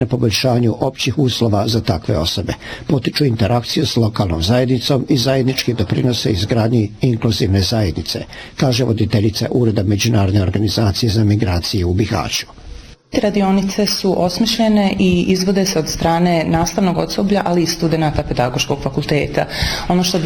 na poboljšanju općih uslova za takve osobe, potiču interakciju s lokalnom zajednicom i zajednički doprinose izgradnji inkluzivne zajednice, kaže voditeljica Ureda Međunarodne organizacije za migracije u Bihaću. Radionice su osmišljene i izvode se od strane nastavnog osoblja, ali i studenata pedagoškog fakulteta. Ono što